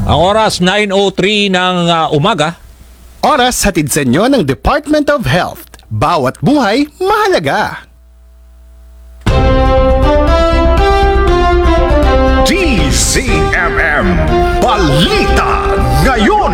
Ang oras 9:03 ng umaga. Oras hatid sa inyo ng Department of Health. Bawat buhay mahalaga. DZMM Balita Ngayon.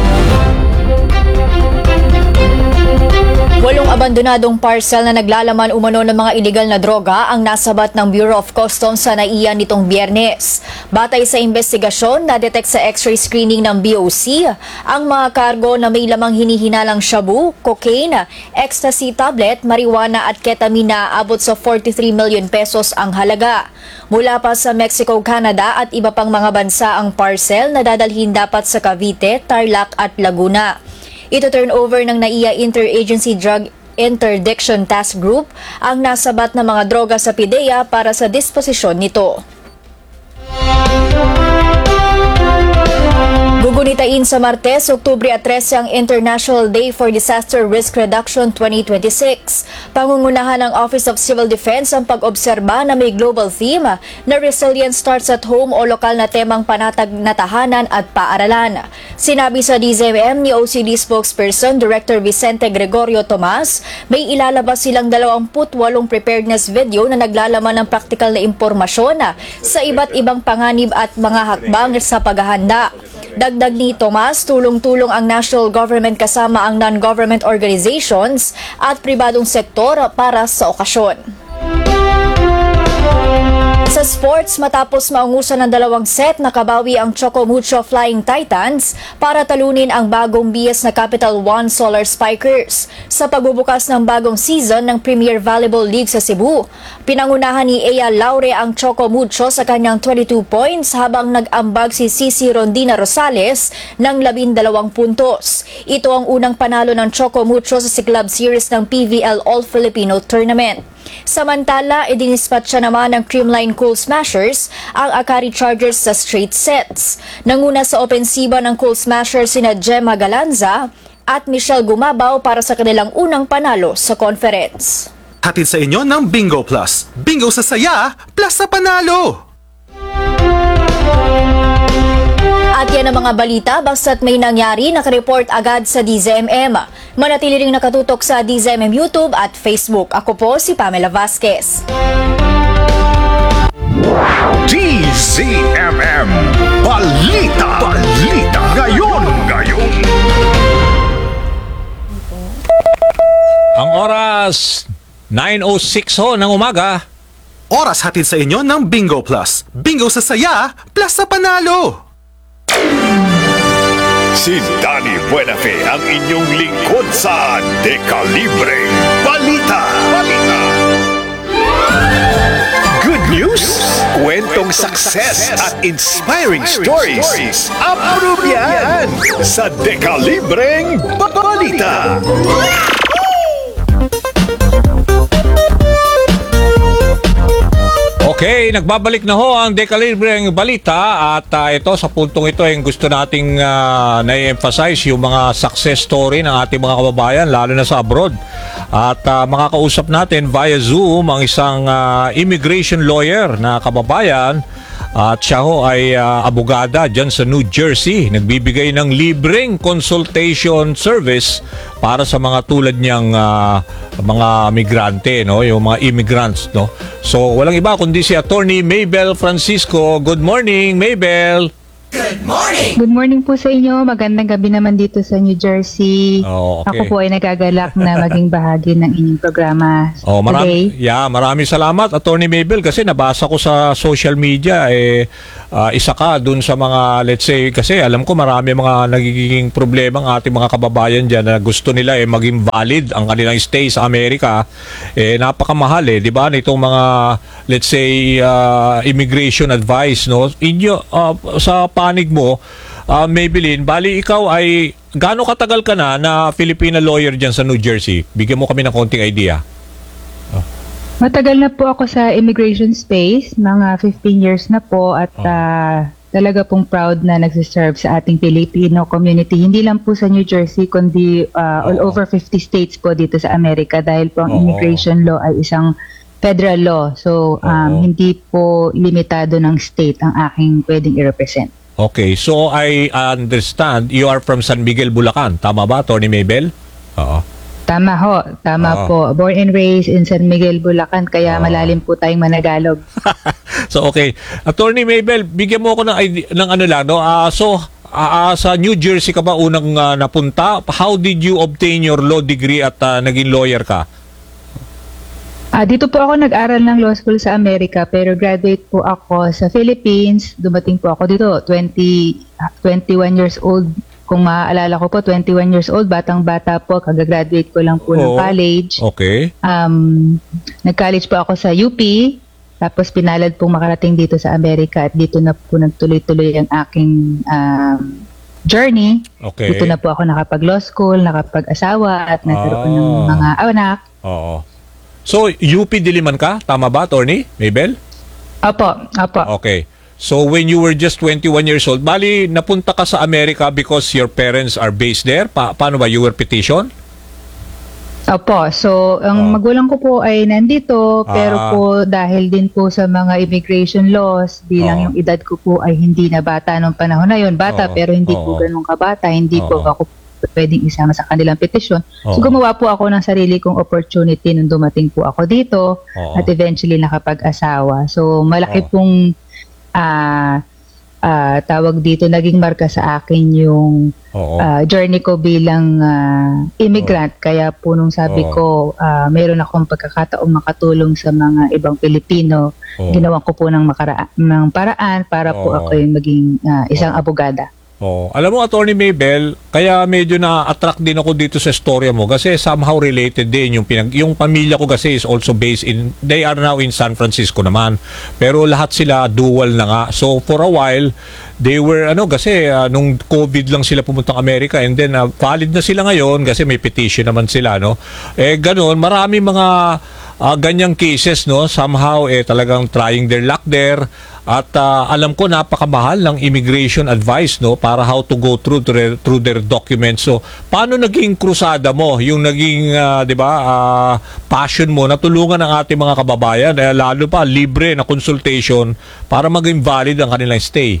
8 abandonadong parcel na naglalaman umano ng mga iligal na droga ang nasabat ng Bureau of Customs sa NAIA nitong Biyernes. Batay sa investigasyon, na-detect sa x-ray screening ng BOC ang mga kargo na may lamang hinihinalang shabu, cocaine, ecstasy tablet, marijuana at ketamine na abot sa 43 million pesos ang halaga. Mula pa sa Mexico, Canada at iba pang mga bansa ang parcel na dadalhin dapat sa Cavite, Tarlac at Laguna. Ito turn over ng NAIA Interagency Drug Interdiction Task Group ang nasabat na mga droga sa PIDEA para sa disposisyon nito. Gugunitain sa Martes, Oktubre 13 ang International Day for Disaster Risk Reduction 2026. Pangungunahan ng Office of Civil Defense ang pag-obserba na may global theme na Resilience Starts at Home o lokal na temang panatag na tahanan at paaralan. Sinabi sa DZMM ni OCD spokesperson Director Vicente Gregorio Tomas, may ilalabas silang 28 preparedness video na naglalaman ng praktikal na impormasyon sa iba't ibang panganib at mga hakbang sa paghahanda. Dagdag ni Tomas, tulong-tulong ang national government kasama ang non-government organizations at pribadong sektor para sa okasyon. Sa sports, matapos maungusan ng 2 set, nakabawi ang Choco Mucho Flying Titans para talunin ang bagong bias na Capital One Solar Spikers sa pagbubukas ng bagong season ng Premier Volleyball League sa Cebu. Pinangunahan ni Ea Laure ang Choco Mucho sa kanyang 22 points habang nag-ambag si Cici Rondina Rosales ng 12 puntos. Ito ang unang panalo ng Choco Mucho sa Club Series ng PVL All-Filipino Tournament. Samantala, idinispatcha naman ng Creamline Cool Smashers ang Akari Chargers sa straight sets. Nanguna sa opensiba ng Cool Smashers sina Gemma Galanza at Michelle Gumabaw para sa kanilang unang panalo sa conference. Hatid sa inyo ng Bingo Plus. Bingo sa saya, plus sa panalo! At yan ang mga balita, basta't may nangyari, nakareport agad sa DZMM. Manatili ring nakatutok sa DZMM YouTube at Facebook. Ako po si Pamela Vasquez. DZMM Balita Ngayon. Ang oras 9:06 ng umaga. Oras hatid sa inyo ng Bingo Plus. Bingo sa saya, plus sa panalo! Si Danny Buenafe ang inyong lingkod sa Dekalibre Balita. Good news, kwentong success at inspiring stories. Approve yan sa Dekalibreng Balita. Okay, nagbabalik na ho ang Dekalibreng Balita at ito sa puntong ito ay gusto nating na-emphasize yung mga success story ng ating mga kababayan lalo na sa abroad. At makakausap natin via Zoom ang isang immigration lawyer na kababayan at siya ho ay abogada dyan sa New Jersey. Nagbibigay ng libreng consultation service para sa mga tulad niyang mga migrante, no? Yung mga immigrants, no? So, walang iba kundi si Attorney Maybel Francisco. Good morning, Maybel! Good morning po sa inyo. Magandang gabi naman dito sa New Jersey. Oh, okay. Ako po ay nagagalak na maging bahagi ng inyong programa today. Maraming salamat Attorney Maybel kasi nabasa ko sa social media isa ka dun sa mga, let's say, kasi alam ko marami mga nagiging problema ang ating mga kababayan dyan na gusto nila maging valid ang kanilang stay sa Amerika. Napakamahal di ba? Nitong mga, let's say, immigration advice, no? Sa panig mo, Maybelline, bali ikaw ay gaano katagal ka na Filipina lawyer dyan sa New Jersey? Bigyan mo kami ng konting idea. Matagal na po ako sa immigration space, mga 15 years na po at talaga pong proud na nagsiserve sa ating Filipino community. Hindi lang po sa New Jersey kundi all over 50 states po dito sa Amerika dahil po ang immigration law ay isang federal law. So hindi po limitado ng state ang aking pwedeng i-represent. Okay, so I understand you are from San Miguel, Bulacan. Tama ba, Attorney Maybel? Oo. Tama ho, tama Oo. po. Born and raised in San Miguel, Bulacan, kaya malalim po tayong Managalog. So okay, Attorney Maybel, bigyan mo ako ng ng ano lang, no? Sa New Jersey ka ba unang napunta? How did you obtain your law degree at naging lawyer ka? Dito po ako nag-aral ng law school sa Amerika, pero graduate po ako sa Philippines. Dumating po ako dito, 21 years old. Kung maaalala ko po, 21 years old, batang-bata po, kagagraduate ko lang po ng Oo. college. Okay. Nag-college po ako sa UP, tapos pinalad pong makarating dito sa Amerika at dito na po nagtuloy-tuloy ang aking journey. Okay. Dito na po ako nakapag-law school, nakapag-asawa at nagkaroon ng mga anak. Oo. So, UP Diliman ka? Tama ba, Attorney Maybel? Opo. Okay. So, when you were just 21 years old, bali, napunta ka sa Amerika because your parents are based there? Paano ba? You were petition? Opo. So, ang magulang ko po ay nandito, pero Ah. po dahil din po sa mga immigration laws, bilang yung edad ko po ay hindi na bata nung panahon na yon. Bata, Oo. pero hindi po Oo. ganun kabata. Hindi po Oo. ako pwedeng isama sa kanilang petisyon. So, Oo. gumawa po ako ng sarili kong opportunity nung dumating po ako dito Oo. at eventually nakapag-asawa. So, malaki Oo. pong tawag dito, naging marka sa akin yung Oo. journey ko bilang immigrant. Kaya po nung sabi Oo. ko, meron akong pagkakataong makatulong sa mga ibang Pilipino. Oo. Ginawa ko po ng paraan para po Oo. ako yung maging isang abogada. Oh, alam mo, Attorney Maybel, kaya medyo na-attract din ako dito sa storya mo kasi somehow related din yung pamilya ko kasi is also based they are now in San Francisco naman. Pero lahat sila dual na nga. So for a while, they were kasi nung COVID lang sila pumuntang Amerika and then valid na sila ngayon kasi may petition naman sila, no. Ganun, marami mga ganyang cases, no, somehow talagang trying their luck there. At alam ko napakamahal ng immigration advice, no, para how to go through their documents. So paano naging krusada mo, yung naging 'di ba passion mo na tulungan ang ating mga kababayan, lalo pa libre na consultation para maging valid ang kanilang stay?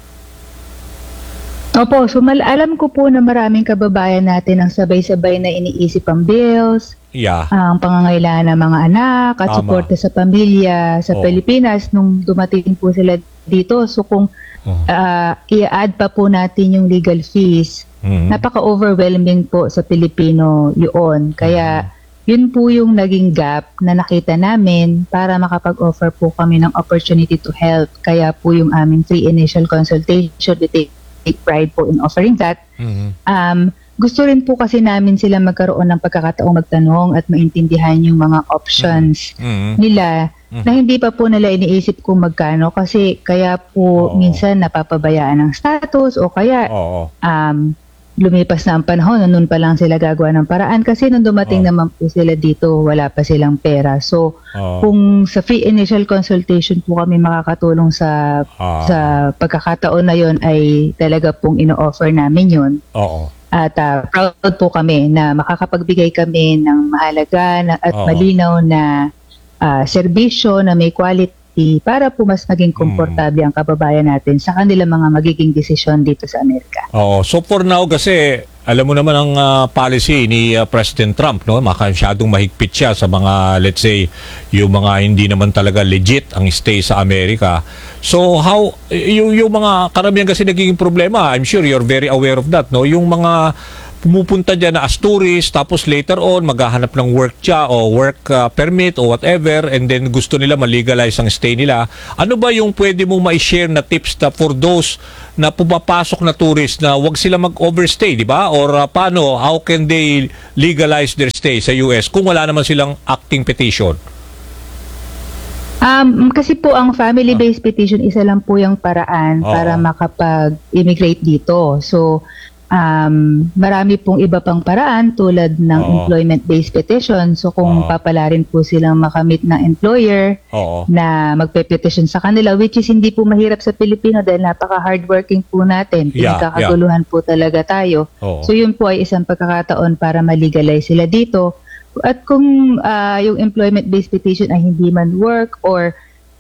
Opo, so alam ko po na maraming kababayan natin ang sabay-sabay na iniisip ang bills, Yeah. ang pangangailangan ng mga anak at Tama. suporta sa pamilya sa Oo. Pilipinas nung dumating po sila dito. So kung i-add pa po natin yung legal fees, Mhm. napaka-overwhelming po sa Pilipino yun. Kaya yun po yung naging gap na nakita namin para makapag-offer po kami ng opportunity to help. Kaya po yung aming free initial consultation, we take pride po in offering that. Mhm. Gusto rin po kasi namin sila magkaroon ng pagkakataong magtanong at maintindihan yung mga options Mhm. nila na hindi pa po nila iniisip kung magkano kasi kaya po Oo. minsan napapabayaan ng status o kaya Oo. lumipas na ang panahon, noon pa lang sila gagawa ng paraan kasi nung dumating Oo. naman po sila dito, wala pa silang pera. So, Oo. kung sa free initial consultation po kami makakatulong sa pagkakataon na yon ay talaga pong ino-offer namin yon. Oo. At proud po kami na makakapagbigay kami ng mahalaga at Oo. malinaw na serbisyo na may quality para po mas maging komportable ang kababayan natin sa kanilang mga magiging desisyon dito sa Amerika. Oo. So for now kasi alam mo naman ang policy ni President Trump, no? Masyadong mahigpit siya sa mga, let's say, yung mga hindi naman talaga legit ang stay sa Amerika. So how yung mga karamihan kasi nagiging problema, I'm sure you're very aware of that, no? Yung mga pumupunta dyan na as tourist, tapos later on maghahanap ng work siya o work permit o whatever, and then gusto nila ma-legalize ang stay nila. Ano ba yung pwede mong ma-share na tips na for those na pumapasok na tourist na wag sila mag-overstay, di ba? Or paano, how can they legalize their stay sa US kung wala naman silang acting petition? Kasi po ang family-based petition, isa lang po yung paraan Oo. para makapag-immigrate dito. So, marami pong iba pang paraan tulad ng Oo. employment-based petition. So, kung Oo. papalarin po silang makamit ng employer Oo. na magpe-petition sa kanila, which is hindi po mahirap sa Pilipino dahil napaka-hardworking po natin. Yeah, Pinagkakaguluhan po talaga tayo. Oo. So, yun po ay isang pagkakataon para ma-legalize sila dito. At kung yung employment-based petition ay hindi man work or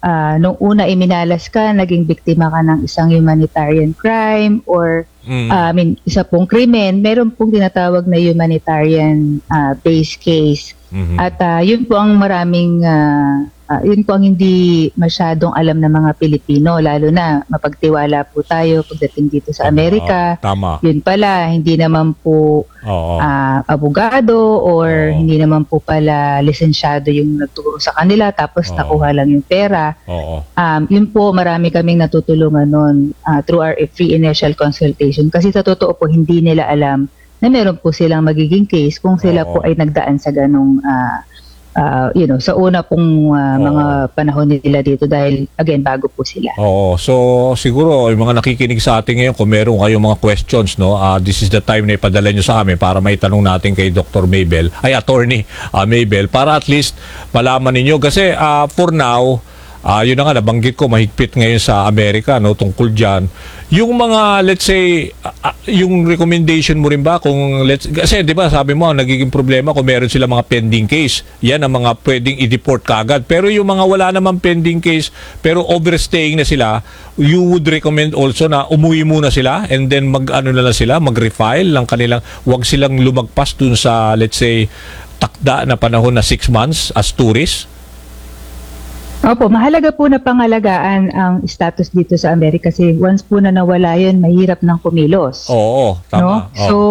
nung una iminalas ka, naging biktima ka ng isang humanitarian crime or isa pong krimen, meron pong tinatawag na humanitarian based case. At yun po ang yun po ang hindi masyadong alam ng mga Pilipino, lalo na mapagtiwala po tayo pagdating dito sa Amerika. Tama. Yun pala, hindi naman po abogado or hindi naman po pala lisensyado yung nagturo sa kanila tapos nakuha lang yung pera. Yun po, marami kaming natutulungan nun through our free initial consultation kasi sa totoo po hindi nila alam na meron po silang magiging case kung sila po ay nagdaan sa ganong sa una pong mga panahon nila dito dahil again bago po sila. So siguro yung mga nakikinig sa atin ngayon kung meron kayong mga questions, no, this is the time na ipadala nyo sa amin para may tanong natin kay Dr. Mabel, Attorney Mabel, para at least malaman ninyo kasi for now yun na nga, nabanggit ko, mahigpit ngayon sa Amerika, no, tungkol dyan. Yung mga, let's say, yung recommendation mo rin ba, kasi di ba, sabi mo, nagiging problema kung meron sila mga pending case. Yan ang mga pwedeng i-deport kagad. Pero yung mga wala naman pending case, pero overstaying na sila, you would recommend also na umuwi muna sila and then mag-refile ng kanilang, wag silang lumagpas dun sa, let's say, takda na panahon na 6 months as tourist. Opo, mahalaga po na pangalagaan ang status dito sa Amerika kasi once po na nawala yun, mahirap nang kumilos. Oo, tama. No? So,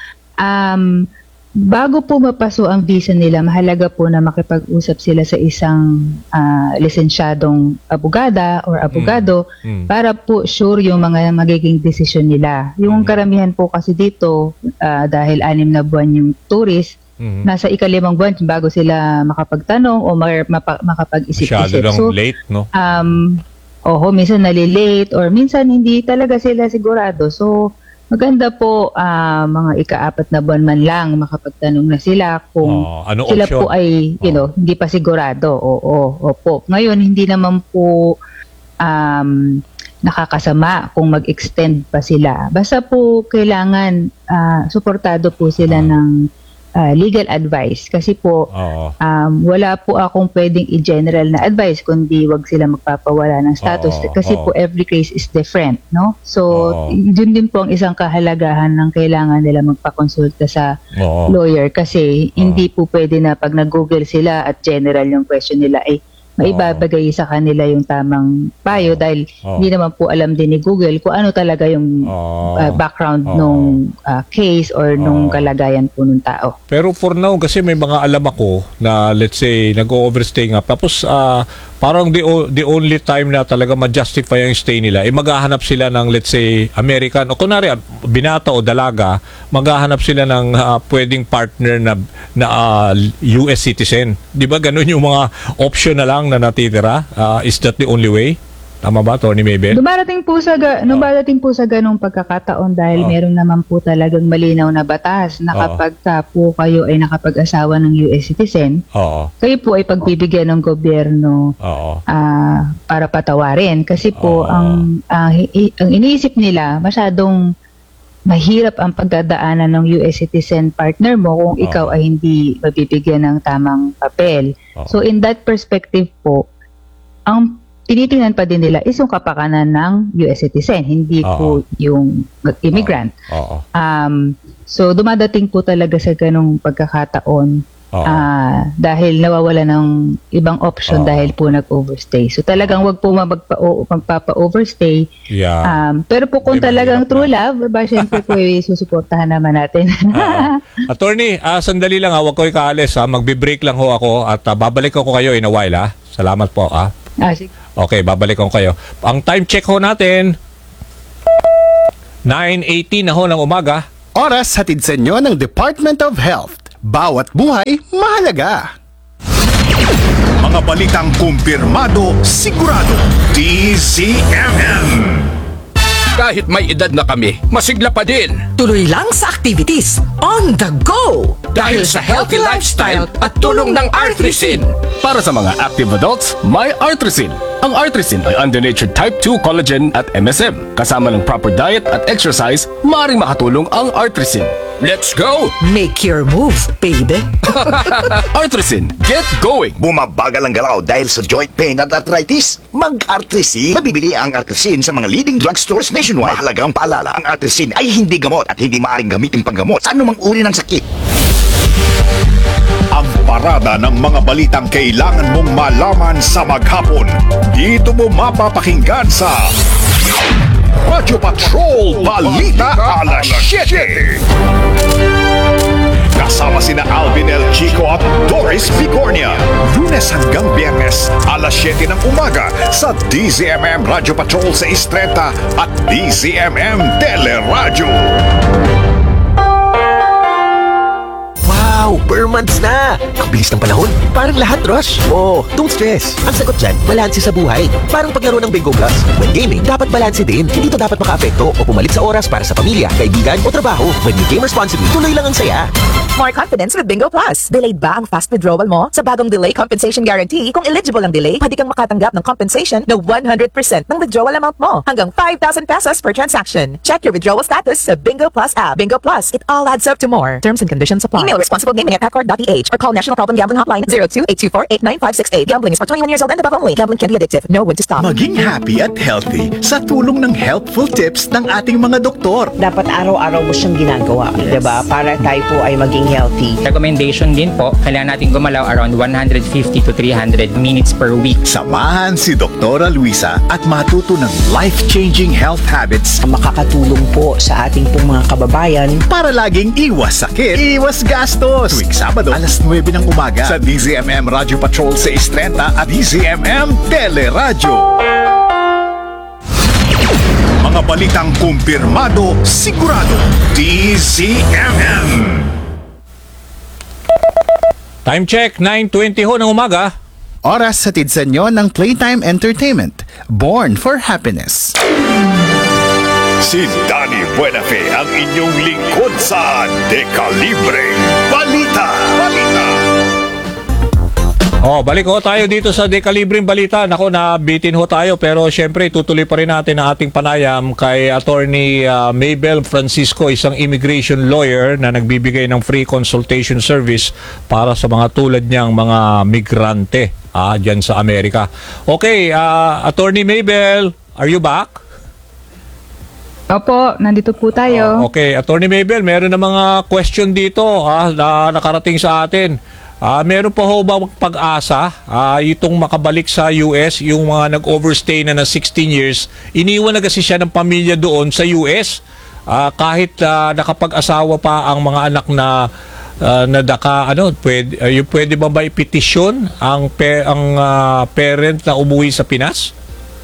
bago po mapaso ang visa nila, mahalaga po na makipag-usap sila sa isang lisensyadong abogada or abogado para po sure yung mga magiging desisyon nila. Yung karamihan po kasi dito, dahil 6 na buwan yung tourist, nasa ika-5 buwan bago sila makapagtanong o makapag-isip-isip. Masyado lang late, no? Minsan nalilate or minsan hindi talaga sila sigurado. So, maganda po mga ika-4 na buwan man lang makapagtanong na sila kung sila option? Po ay, hindi pa sigurado. Opo. Ngayon, hindi naman po nakakasama kung mag-extend pa sila. Basta po kailangan suportado po sila ng legal advice kasi po wala po akong pwedeng i-general na advice kundi wag sila magpapawala ng status kasi po every case is different, no? So yun din po ang isang kahalagahan ng kailangan nila magpakonsulta sa lawyer kasi hindi po pwede na pag nag-google sila at general yung question nila ay maibabagay sa kanila yung tamang payo dahil hindi naman po alam din ni Google kung ano talaga yung background nung case or nung kalagayan po nung tao. Pero for now, kasi may mga alam ako na let's say nag-overstay nga tapos parang the only time na talaga ma-justify ang stay nila ay maghahanap sila ng let's say American o kunwari binata o dalaga, maghahanap sila ng pwedeng partner na US citizen. Di ba ganun yung mga option na lang na natitira? Is that the only way? Tama ba, Attorney Mabel? Dumarating po sa ganong pagkakataon dahil meron naman po talagang malinaw na batas na kapag po kayo ay nakapag-asawa ng US citizen, kayo po ay pagbibigyan ng gobyerno para patawarin. Kasi po ang iniisip nila, masyadong mahirap ang pagdadaanan ng US citizen partner mo kung ikaw ay hindi mabibigyan ng tamang papel. So in that perspective po, ang tinitingnan pa din nila is yung kapakanan ng US citizen, hindi po yung immigrant. So dumadating po talaga sa ganong pagkakataon dahil nawawala ng ibang option dahil po nag-overstay. So talagang wag po magpapa-overstay. Pero po kung talagang true love, syempre po susuportahan naman natin. Attorney, sandali lang wag ko ikaalis magbe-break lang ho ako at babalik ako kayo in a while Salamat po Sige. Okay, babalik ko kayo. Ang time check ho natin 9:18 na ho ng umaga. Oras hatid sa inyo ng Department of Health. Bawat buhay mahalaga. Mga balitang kumpirmado, sigurado. DZMM. Kahit may edad na kami, masigla pa din. Tuloy lang sa activities on the go! Dahil sa healthy lifestyle at tulong ng Artrisin. Para sa mga active adults, may Artrisin. Ang Artrisin ay under-natured type 2 collagen at MSM. Kasama ng proper diet at exercise, maaaring makatulong ang Artrisin. Let's go! Make your move, baby. Artrisin, get going! Bumabagal ang galaw dahil sa joint pain at arthritis? Mag-Artrisin. Mabibili ang Artrisin sa mga leading drugstores nationwide. Mahalagang paalala, ang Artrisin ay hindi gamot at hindi maaaring gamitin panggamot sa anumang uri ng sakit. Ang parada ng mga balitang kailangan mong malaman sa maghapon. Dito mo mapapakinggan sa Radyo Patrol Balita Alas 7. Kasama sina Alvin El Chico at Doris Bigornia. Lunes hanggang Biyernes, alas 7 ng umaga sa DZMM Radyo Patrol sa 630 at DZMM Teleradyo. Wow! Per months na! Ang bilis ng panahon. Parang lahat rush. Oh, don't stress. Ang sagot dyan, balanse sa buhay. Parang paglaro ng Bingo Plus. When gaming, dapat balanse din. Hindi to dapat makaapekto o pumalit sa oras para sa pamilya, kaibigan o trabaho. When you game responsibly, tuloy lang ang saya. More confidence with Bingo Plus. Delayed ba ang fast withdrawal mo? Sa bagong Delay Compensation Guarantee, kung eligible ang delay, pwede kang makatanggap ng compensation na 100% ng withdrawal amount mo. Hanggang 5,000 pesos per transaction. Check your withdrawal status sa Bingo Plus app. Bingo Plus, it all adds up to more. Terms and conditions apply. Email responsiblegaming@accord.ph or call National Problem Gambling Hotline 02-824-89568. Gambling is for 21 years old and above only. Gambling can be addictive. Know when to stop. Maging happy at healthy sa tulong ng helpful tips ng ating mga doktor. Dapat araw-araw mo siyang ginagawa, diba? Para tayo po ay maging healthy. Recommendation din po, kailangan natin gumalaw around 150 to 300 minutes per week. Samahan si Doktora Luisa at matuto ng life-changing health habits Makakatulong po sa ating pong mga kababayan. para laging iwas sakit, iwas gastos. Tuwing Sabado, alas 9 ng umaga sa DZMM Radyo Patrol sa 630 at DZMM Teleradyo. Mga balitang kumpirmado, sigurado. DZMM. Time check, 9:20 ho ng umaga. Oras sa tidsa nyo ng Playtime Entertainment. Born for Happiness. Si Danny Buenafe ang inyong lingkod sa Dekalibre Balita. Balik ho tayo dito sa Dekalibreng Balita. Nako, nabitin ho tayo pero syempre tutuloy pa rin natin ang ating panayam kay Attorney Mabel Francisco, isang immigration lawyer na nagbibigay ng free consultation service para sa mga tulad niyang mga migrante dyan sa Amerika. Okay, Attorney Mabel, are you back? Opo, nandito po tayo. Okay, Attorney Mabel, meron na mga question dito na nakarating sa atin. Meron pa ho ba pag-asa itong makabalik sa US, yung mga nag-overstay na ng 16 years, iniwan na kasi siya ng pamilya doon sa US kahit nakapag-asawa pa ang mga anak na pwede ba ipetisyon ang parent na umuwi sa Pinas?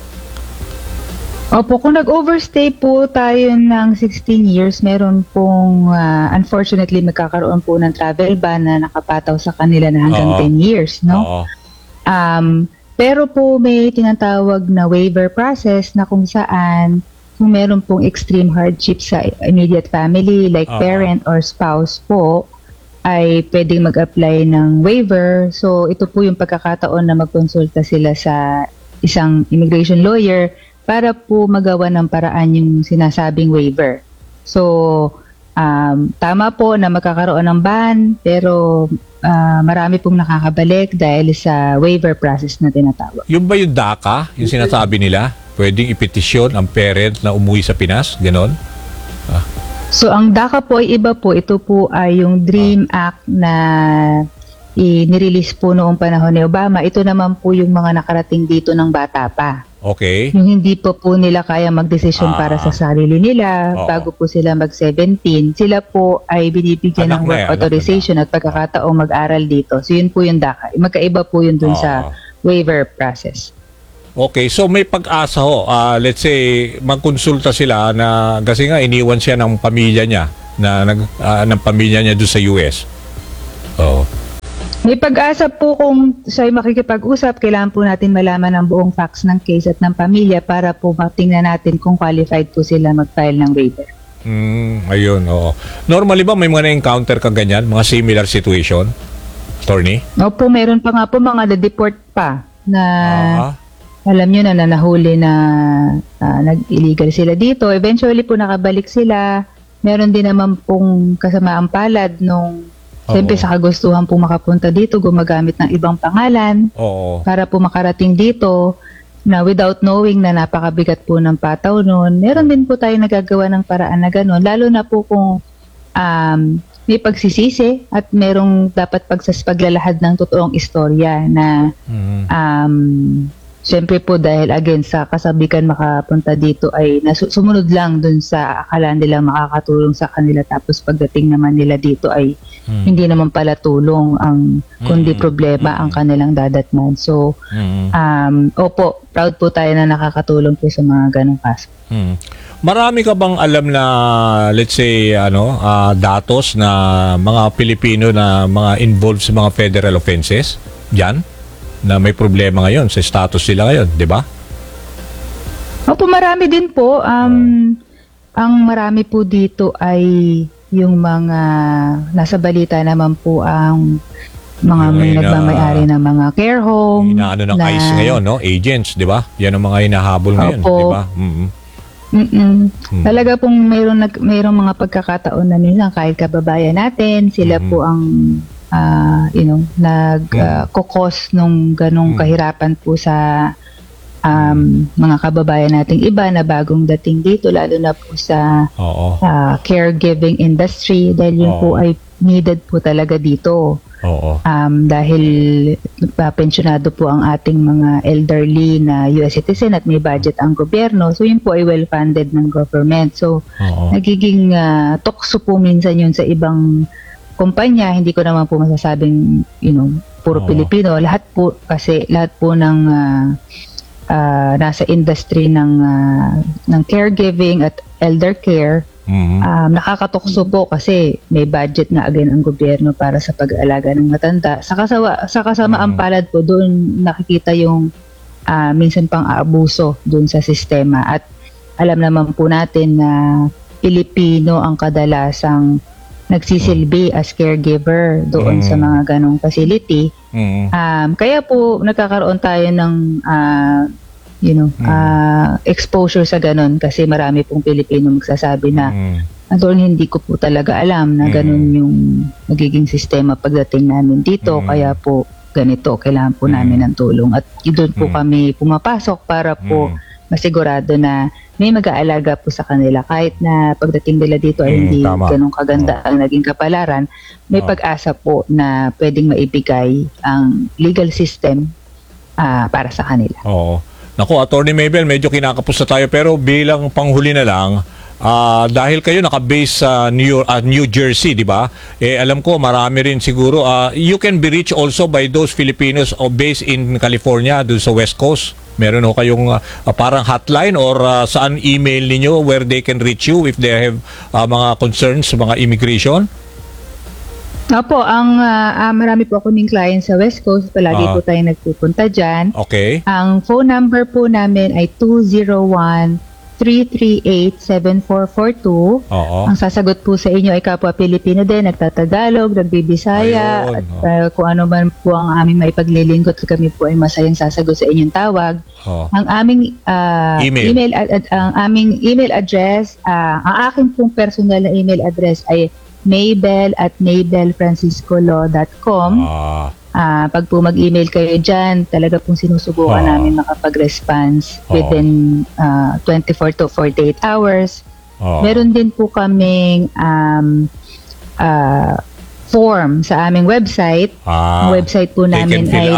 Opo, kung nag-overstay po tayo ng 16 years, meron pong unfortunately magkakaroon po ng travel ban na nakapataw sa kanila na hanggang 10 years, no? Pero po may tinatawag na waiver process na kung saan kung meron pong extreme hardship sa immediate family like parent or spouse po, ay pwedeng mag-apply ng waiver. So ito po yung pagkakataon na magkonsulta sila sa isang immigration lawyer para po magawa ng paraan yung sinasabing waiver. So, tama po na magkakaroon ng ban, pero marami pong nakakabalik dahil sa waiver process na tinatawag. Yung ba yung DACA, yung sinasabi nila? Pwedeng ipetisyon ang parent na umuwi sa Pinas? Ganon? So, ang DACA po ay iba po. Ito po ay yung DREAM Act na nirelease po noong panahon ni Obama. Ito naman po yung mga nakarating dito ng bata pa. Okay. Yung hindi po nila kaya magdesisyon para sa sarili nila bago po sila mag-17, sila po ay binibigyan ng work authorization at pagkakataong mag-aral dito. So yun po yung DACA. Magkaiba po yun dun sa waiver process. Okay, so may pag-asa ho. Let's say, magkonsulta sila na kasi nga iniwan siya ng pamilya niya, ng pamilya niya doon sa US. May pag-asa po kung siya'y makikipag-usap, kailangan po natin malaman ang buong facts ng case at ng pamilya para po matingnan natin kung qualified po sila mag-file ng waiver. Ayun, oo. Normally ba may mga na-encounter ka ganyan? Mga similar situation? Attorney? Opo, meron pa nga po mga na-deport pa na alam nyo na nahuli na nag-illegal sila dito. Eventually po nakabalik sila. Meron din naman pong kasamaang palad nung siyempre sa kagustuhan pong makapunta dito, gumagamit ng ibang pangalan para po makarating dito na without knowing na napakabigat po ng pataw noon. Meron din po tayo nagagawa ng paraan na gano'n. Lalo na po kung may pagsisisi at merong dapat paglalahad ng totoong istorya na siyempre po dahil again sa kasabikan makapunta dito ay sumunod lang dun sa akala nila makakatulong sa kanila, tapos pagdating naman nila dito ay hindi naman pala tulong ang kundi problema ang kanilang dadatnan. So opo, proud po tayo na nakakatulong po sa mga ganong kaso. Marami ka bang alam na, let's say, datos na mga Pilipino na mga involved sa mga federal offenses? Diyan? Na may problema ngayon sa status sila ngayon, di ba? Opo, marami din po. Ang marami po dito ay yung mga nasa balita naman po ang mga may nagmamayari ng mga care home. Inaano ng ICE ngayon, no? Agents, di ba? Yan ang mga hinahabol ngayon, di ba? Talaga pong mayroong mga pagkakataon na minsan kahit kababayan natin, sila po ang nag-cause nung ganong kahirapan po sa mga kababayan nating iba na bagong dating dito, lalo na po sa caregiving industry, dahil yun po ay needed po talaga dito. Dahil pensyonado po ang ating mga elderly na US citizen at may budget ang gobyerno, so yun po ay well-funded ng government. So nagiging tukso po minsan yun sa ibang kumpanya. Hindi ko naman po masasabing puro Pilipino, lahat po ng nasa industry ng caregiving at elder care. Nakakatukso po kasi may budget na again ang gobyerno para sa pag-aalaga ng matanda. Sa kasamaang palad po, doon nakikita yung minsan pang aabuso doon sa sistema. At alam naman po natin na Pilipino ang kadalasang nagsisilbi as caregiver doon sa mga ganong facility. Kaya po nagkakaroon tayo ng exposure sa ganon, kasi marami pong Pilipino magsasabi na hindi ko po talaga alam na ganon yung magiging sistema pagdating namin dito, kaya po ganito, kailangan po namin ng tulong. At doon po kami pumapasok para po masigurado na may mag-aalaga po sa kanila. Kahit na pagdating nila dito ay hindi ganun kaganda ang naging kapalaran, may pag-asa po na pwedeng maibigay ang legal system para sa kanila. Naku, Attorney Mabel, medyo kinakapos na tayo, pero bilang panghuli na lang, dahil kayo naka-base sa New Jersey, di ba? Alam ko marami rin siguro. You can be reached also by those Filipinos based in California, doon sa West Coast. Meron ho kayong parang hotline or saan email ninyo where they can reach you if they have mga concerns sa mga immigration? Opo, marami po ako ng clients sa West Coast. Palagi po tayo nagpupunta dyan. Okay. Ang phone number po namin ay 201-338-7442. Ang sasagot po sa inyo ay kapwa Pilipino din, nagtatagalog, nagbibisaya, at kung ano man po ang aming maipaglilingkod, kami po ay masayang sasagot sa inyong tawag. Ang aming email address, ang aking pong personal na email address ay mabel@mabelfranciscolaw.com. Pag po mag-email kayo dyan, talaga pong sinusubukan namin makapag-response within 24 to 48 hours. Meron din po kaming form sa aming website. Ang website po namin ay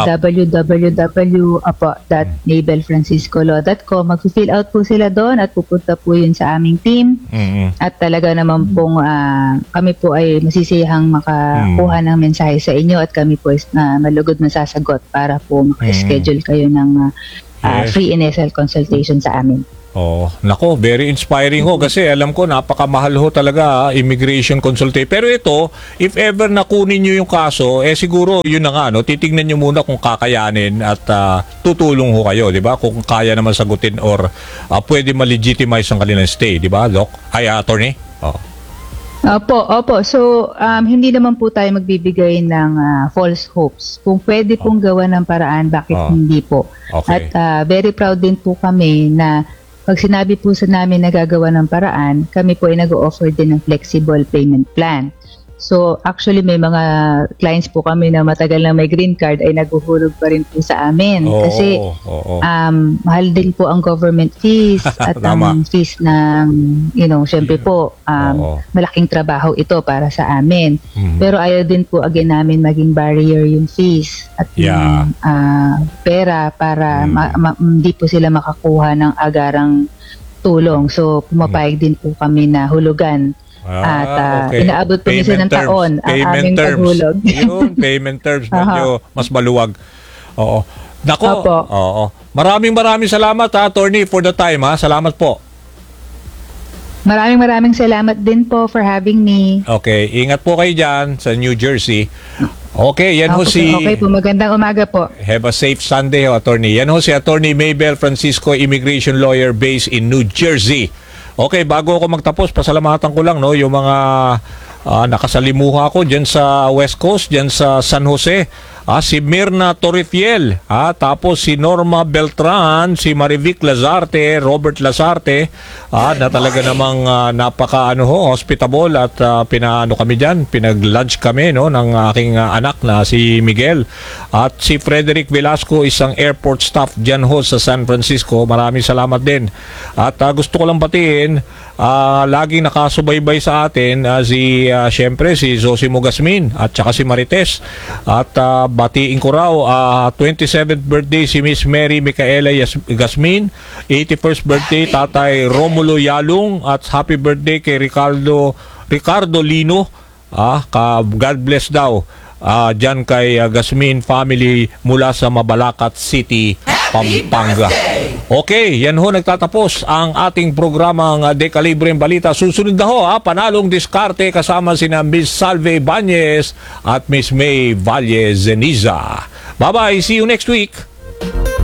www.mabelfranciscolaw.com. Mag-fill out po sila doon at pupunta po yun sa aming team. At talaga naman pong kami po ay masisiyahang makakuha ng mensahe sa inyo at kami po ay malugod na sasagot para po maka-schedule kayo ng free initial consultation sa amin. Nako, very inspiring ho, kasi alam ko napakamahal ho talaga immigration consultation. Pero ito, if ever nakunin nyo yung kaso, siguro yun na nga, titignan nyo muna kung kakayanin at tutulong ho kayo, di ba? Kung kaya naman sagutin or pwede ma-legitimize ang kanilang stay, di ba, Doc? Attorney? Opo. So, hindi naman po tayo magbibigay ng false hopes. Kung pwede pong gawa ng paraan, bakit hindi po? Okay. At very proud din po kami na pag sinabi po sa namin na gagawa ng paraan, kami po ay nag-o-offer din ng flexible payment plan. So, actually may mga clients po kami na matagal na may green card ay naguhulog pa rin po sa amin. Kasi mahal din po ang government fees at ang fees ng, syempre po, malaking trabaho ito para sa amin. Pero ayaw din po again namin maging barrier yung fees at yung pera para hindi po sila makakuha ng agarang tulong. So, pumapayag din po kami na hulugan. At inaabot po minsan ng taon ang aming paghulog. Yun, payment terms medyo mas maluwag. Oo. Nako. Oo. Maraming salamat attorney for the time Salamat po. Maraming salamat din po for having me. Okay, ingat po kayo dyan sa New Jersey. Okay, yan ho si... Okay po, magandang umaga po. Have a safe Sunday, attorney. Yan ho si Attorney Maybel Francisco, immigration lawyer based in New Jersey. Okay, bago ako magtapos, pasalamatan ko lang yung mga nakasalimuha ko dyan sa West Coast, dyan sa San Jose. Si Mirna Torrifiel, tapos si Norma Beltran, si Marivic Lazarte, Robert Lazarte, na talaga namang hospitable at kami dyan, pinag-lunch kami ng aking anak na si Miguel. At si Frederick Velasco, isang airport staff dyan sa San Francisco. Maraming salamat din. At gusto ko lang batiin, laging nakasubaybay sa atin siyempre si Zosimo Gasmin at saka si Marites. At batiin ko raw 27th birthday si Miss Mary Micaela Gasmin, 81st birthday Tatay Romulo Yalung, at happy birthday kay Ricardo Lino. God bless daw dyan kay Gasmin family mula sa Mabalacat City, Pampanga. Okay, yan ho nagtatapos ang ating programang Dekalibreng Balita. Susunod na ho, panalong diskarte kasama sina Miss Salve Ibanez at Miss May Valle Zeniza. Bye-bye, see you next week.